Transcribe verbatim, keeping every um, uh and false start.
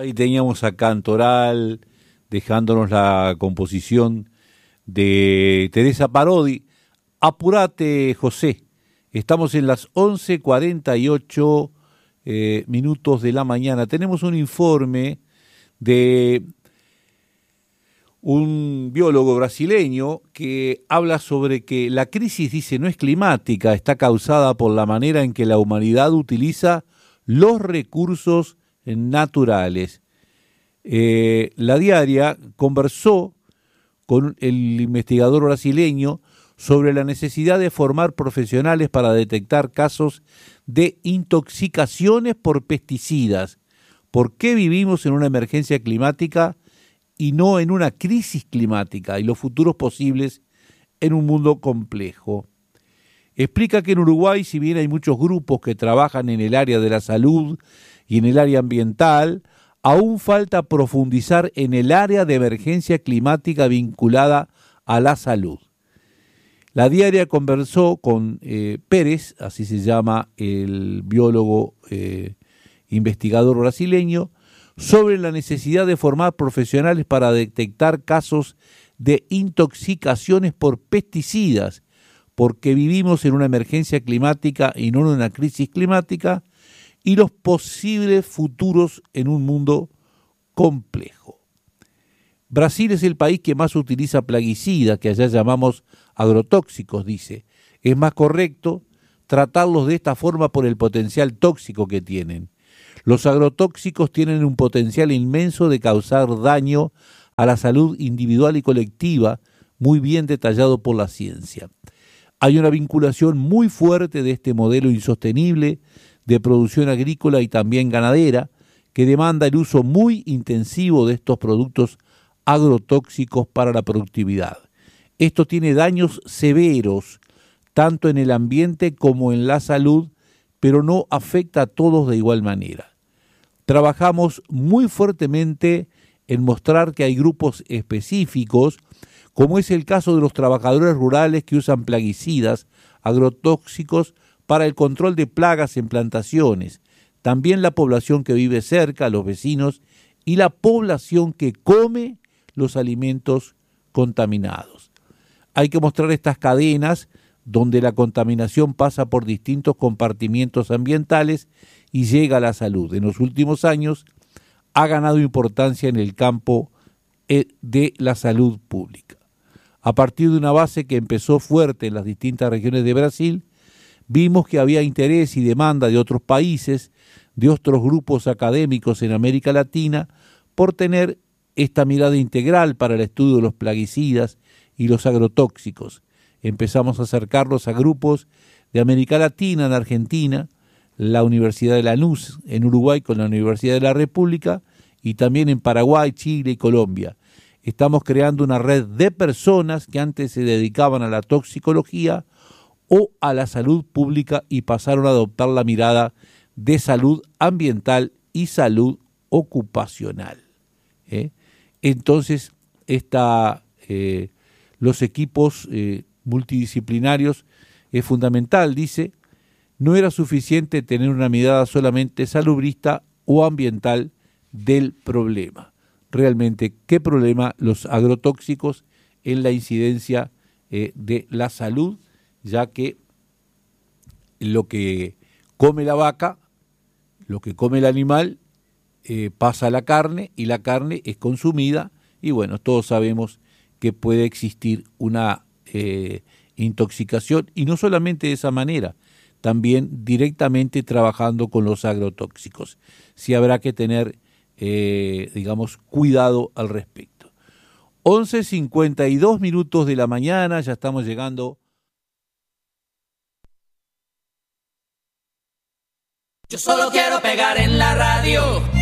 Ahí teníamos a Cantoral dejándonos la composición de Teresa Parodi. Apurate, José. Estamos en las once cuarenta y ocho eh, minutos de la mañana. Tenemos un informe de un biólogo brasileño que habla sobre que la crisis, dice, no es climática, está causada por la manera en que la humanidad utiliza los recursos naturales. Eh, la Diaria conversó con el investigador brasileño sobre la necesidad de formar profesionales para detectar casos de intoxicaciones por pesticidas. ¿Por qué vivimos en una emergencia climática y no en una crisis climática? Y los futuros posibles en un mundo complejo. Explica que en Uruguay, si bien hay muchos grupos que trabajan en el área de la salud y en el área ambiental, aún falta profundizar en el área de emergencia climática vinculada a la salud. La Diaria conversó con eh, Pérez, así se llama el biólogo eh, investigador brasileño, sobre la necesidad de formar profesionales para detectar casos de intoxicaciones por pesticidas, porque vivimos en una emergencia climática y no en una crisis climática, y los posibles futuros en un mundo complejo. Brasil es el país que más utiliza plaguicidas, que allá llamamos agrotóxicos, dice. Es más correcto tratarlos de esta forma por el potencial tóxico que tienen. Los agrotóxicos tienen un potencial inmenso de causar daño a la salud individual y colectiva, muy bien detallado por la ciencia. Hay una vinculación muy fuerte de este modelo insostenible de producción agrícola y también ganadera, que demanda el uso muy intensivo de estos productos agrotóxicos para la productividad. Esto tiene daños severos, tanto en el ambiente como en la salud, pero no afecta a todos de igual manera. Trabajamos muy fuertemente en mostrar que hay grupos específicos, como es el caso de los trabajadores rurales que usan plaguicidas, agrotóxicos, para el control de plagas en plantaciones, también la población que vive cerca, los vecinos, y la población que come los alimentos contaminados. Hay que mostrar estas cadenas donde la contaminación pasa por distintos compartimientos ambientales y llega a la salud. En los últimos años ha ganado importancia en el campo de la salud pública. A partir de una base que empezó fuerte en las distintas regiones de Brasil, vimos que había interés y demanda de otros países, de otros grupos académicos en América Latina, por tener esta mirada integral para el estudio de los plaguicidas y los agrotóxicos. Empezamos a acercarlos a grupos de América Latina, en Argentina, la Universidad de Lanús, en Uruguay con la Universidad de la República, y también en Paraguay, Chile y Colombia. Estamos creando una red de personas que antes se dedicaban a la toxicología o a la salud pública y pasaron a adoptar la mirada de salud ambiental y salud ocupacional. ¿eh? Entonces, esta, eh, los equipos eh, multidisciplinarios es fundamental, dice. No era suficiente tener una mirada solamente salubrista o ambiental del problema. Realmente, ¿qué problema los agrotóxicos en la incidencia eh, de la salud? Ya que lo que come la vaca, lo que come el animal, eh, pasa a la carne y la carne es consumida y bueno, todos sabemos que puede existir una eh, intoxicación y no solamente de esa manera, también directamente trabajando con los agrotóxicos. Sí habrá que tener, eh, digamos, cuidado al respecto. once cincuenta y dos minutos de la mañana, ya estamos llegando. Yo solo quiero pegar en la radio.